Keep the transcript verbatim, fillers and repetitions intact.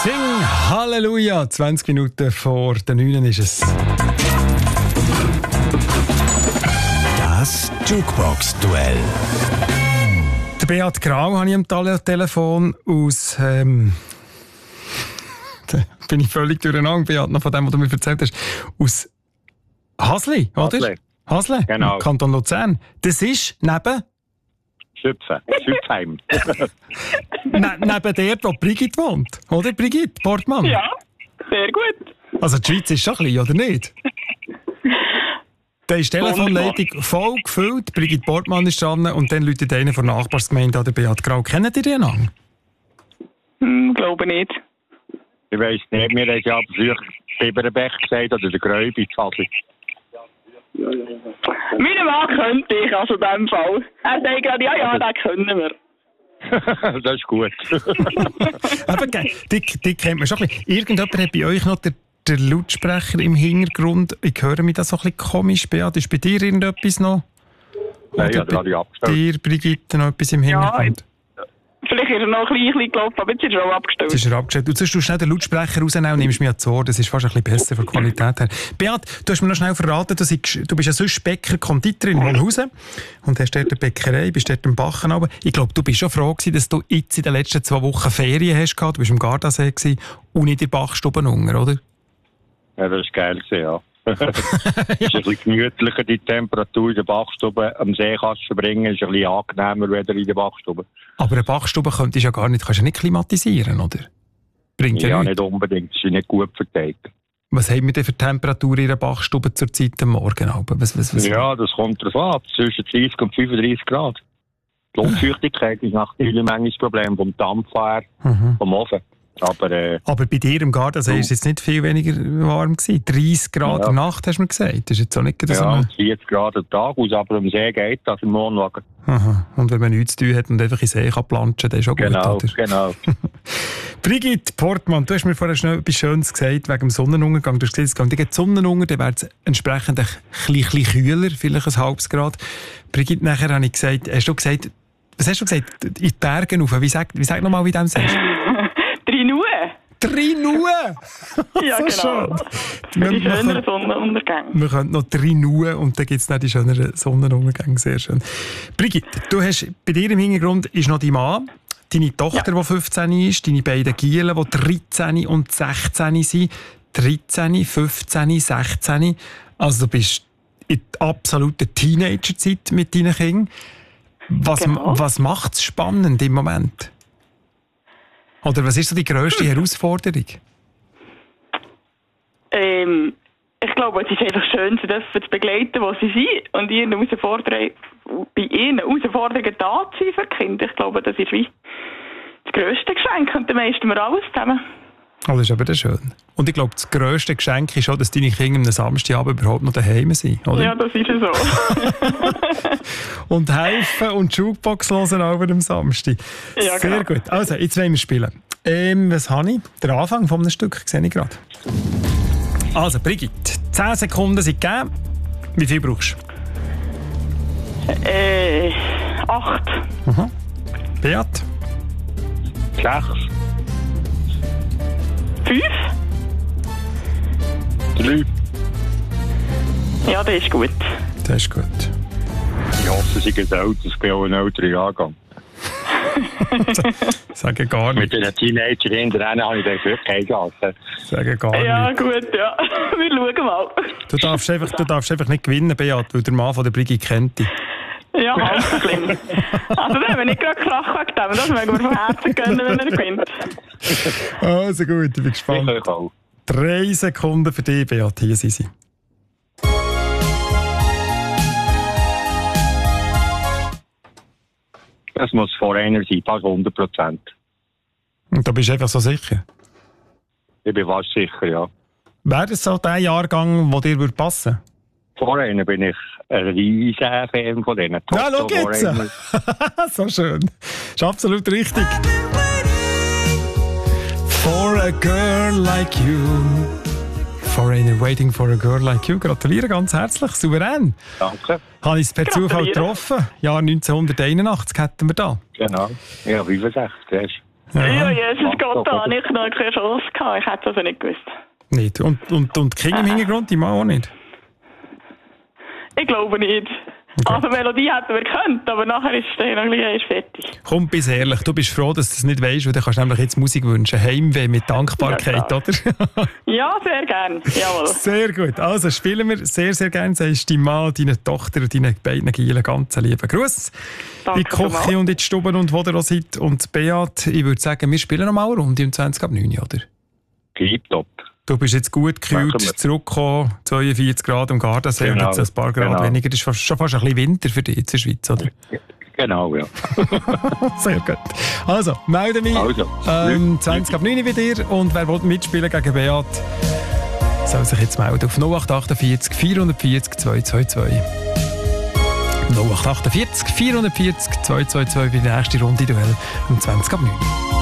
Sing Halleluja! zwanzig Minuten vor der neun ist es. Das Jukebox-Duell. Der Beat Grau habe ich am Tele- Telefon aus... Ähm, da bin ich völlig durcheinander, Beat, noch von dem, was du mir erzählt hast. Aus Hasli, oder? Hasli. Hasli, Genau. Kanton Luzern. Das ist neben... Schüpfen, Schüpfheim. ne, neben der, wo Brigitte wohnt. Oder, Brigitte Portmann? Ja, sehr gut. Also die Schweiz ist schon klein, oder nicht? Da ist die Telefonleitung voll gefüllt, Brigitte Portmann ist dran und dann läutet einer von der Nachbarsgemeinde an, der Beat Grau. Kennt ihr den Namen? Hm, glaube nicht. Ich weiss nicht, mir hat ja früher Biberenbech gesagt oder der Gräubi. Meine Mann könnte ich, also in diesem Fall. Er sagt gerade, ja, ja, den können wir. Das ist gut. Aber die, die kennt man schon ein bisschen. Irgendjemand hat bei euch noch den, den Lautsprecher im Hintergrund. Ich höre mich das so ein bisschen komisch. Beat, ist bei dir irgendetwas noch? Nein, Oder ja, da habe ich abgestellt. bei dir, Brigitte, noch etwas im Hintergrund? Ja, vielleicht ist er noch ein bisschen gelaufen, aber jetzt ist er auch abgestellt. Jetzt ist er abgestellt. Du sollst du schnell den Lautsprecher rausnehmen und nimmst mich ans Ohr. Das ist fast ein bisschen besser von der Qualität her. Beat, du hast mir noch schnell verraten, dass ich, du bist ja sonst Bäcker, Konditorin in Wolhausen und hast dort eine Bäckerei, bist dort im Bachen runter. Ich glaube, du bist schon froh gewesen, dass du jetzt in den letzten zwei Wochen Ferien hast gehabt. Du bist im Gardasee gewesen und in der Bachstube unten, oder? Ja, das war geil, ja. Es ist ein bisschen gemütlicher, die Temperatur in der Bachstube. Am See kannst du verbringen, ist ein bisschen angenehmer wieder in der Bachstube. Aber eine Bachstube könntest du ja gar nicht, kannst du ja nicht klimatisieren, oder? Bringt ja, Ja, nichts. nicht unbedingt. Das ist nicht gut verteilt. Was haben wir denn für Temperatur in der Bachstube zur Zeit am Morgen? Was, was, was? Ja, das kommt darauf an. Zwischen dreißig und fünfunddreißig Grad. Die Luftfeuchtigkeit ist natürlich manchmal das Problem vom Dampf her, Mhm. vom Ofen. Aber, äh, Aber bei dir im Gardasee war es jetzt nicht viel weniger warm gewesen. dreißig Grad Ja. in der Nacht, hast du mir gesagt. Das ist jetzt auch nicht so ja, eine... vierzig Grad am Tag aus, aber am See geht das im Wohnwagen. Aha. Und wenn man nichts zu tun hat und einfach in den See kann planschen, dann ist auch Genau, gut, oder? genau. Brigitte Portmann, du hast mir vorher schnell etwas Schönes gesagt wegen dem Sonnenuntergang. Du hast gesagt, es geht gegen die Sonnenuntergang, dann wäre es entsprechend ein bisschen kühler, vielleicht ein halbes Grad. Brigitte, nachher habe ich gesagt, hast du gesagt, was hast du gesagt? In die Berge rauf. Wie sag, wie sag nochmal, wie du das sagst? Drei Nuhe. Drei Nuhe! Ja, So genau. schön. Für Wir, die wir, schöneren können, Sonnenuntergänge. wir können noch drei Nuhe und dann gibt es noch die schöneren Sonnenuntergänge. Sehr schön. Brigitte, du hast, bei dir im Hintergrund ist noch dein Mann, deine Tochter, die fünfzehn ist, deine beiden Gielen, die dreizehn und sechzehn sind. dreizehn, fünfzehn, sechzehn. Also du bist in der absoluten Teenagerzeit mit deinen Kindern. Was, Genau. was macht es spannend im Moment? Oder was ist so die grösste Herausforderung? Ähm, ich glaube, es ist einfach schön, sie dürfen zu begleiten, wo sie sind und ihren Herausforderungen, bei ihren Herausforderungen da zu sein für die Kinder. Ich glaube, das ist wie das grösste Geschenk und dann meistern wir alles zusammen. Oh, das ist aber dann schön. Und ich glaube, das grösste Geschenk ist auch, dass deine Kinder am Samstagabend überhaupt noch daheim sind, oder? Ja, das ist ja so. Und helfen und die Jukebox hören auch am Samstag. Ja, Sehr genau. gut. Also, jetzt wollen wir spielen. Ähm, was habe ich? Der Anfang von einem Stück sehe ich gerade. Also, Brigitte, zehn Sekunden sind gegeben. Wie viel brauchst äh, acht. du? Mhm. Beat? Sechs, Fünf? drei. Ja, das ist gut. Das ist gut. Ich hoffe, sie geht alt, das bin auch ein älterer Jahrgang. Sagen gar Mit nicht. den Teenager hinterher habe ich dann wirklich keine Chance. Sagen gar Ja, nicht. gut, ja. Wir schauen mal. Du darfst, einfach, du darfst einfach nicht gewinnen, Beat, weil der Mann von der Brigitte kennt dich. Ja, halb schlimm. Also, wenn wir nicht gerade Krach wegen dem, das mögen wir von Herzen gönnen, wenn er gewinnt. Also gut, ich bin Ich gespannt. euch auch. Drei Sekunden für dich, Beat. Hier sind sie. Das muss vor einer sein, fast hundert Prozent. Und da bist du einfach so sicher. Ich bin fast sicher, ja. Wäre das so der Jahrgang, der dir passen würde? Vor einer bin ich ein riesen Fan von denen. Ja, schau Toto, jetzt! Foreigner. So schön. Ist absolut richtig. For a girl like you. Foreigner waiting for a girl like you. Gratuliere ganz herzlich. Souverän. Danke. Habe ich es per Zufall Gratuliere. getroffen. Jahr neunzehnhunderteinundachtzig hätten wir da. Genau. Ja, fünfundsechzig. Das ist Aha. Ja, Jesus Gott, da habe ich noch keine Chance gehabt. Ich hätte es also nicht gewusst. Nicht. Und, und, und King im Hintergrund, die Mann auch nicht? Ich glaube nicht. Okay. Also Melodie hätten wir gekannt, aber nachher ist es dann noch ein bisschen erst fertig. Komm, bis ehrlich, du bist froh, dass du es nicht weisst, weil du kannst nämlich jetzt Musik wünschen. Heimweh mit Dankbarkeit, Ja, oder? Ja, sehr gern. Jawohl. Sehr gut. Also spielen wir sehr, sehr gerne. Sagst deinem Mann, deiner Tochter und deinen beiden Gielen ganz lieben Gruß. Danke In die Küche vielmals. und in die Stube und wo ihr auch seid. Und Beat, ich würde sagen, wir spielen noch mal eine Runde um zwanzig ab neun, oder? Tipptopp. Du bist jetzt gut gekühlt, Machen wir. zurückgekommen, zweiundvierzig Grad am Gardasee Genau, und jetzt ein paar Grad genau. weniger. Das ist fast, schon fast ein bisschen Winter für dich in der Schweiz, oder? Genau, ja. Sehr gut. Also, melde mich Also, ähm, zwanzig ab neun bei dir und wer will mitspielen gegen Beat, soll sich jetzt melden auf null acht achtundvierzig vierhundertvierzig zweihundertzweiundzwanzig. null acht achtundvierzig vierhundertvierzig zweihundertzweiundzwanzig für die nächste Runde Duell um zwanzig ab neun.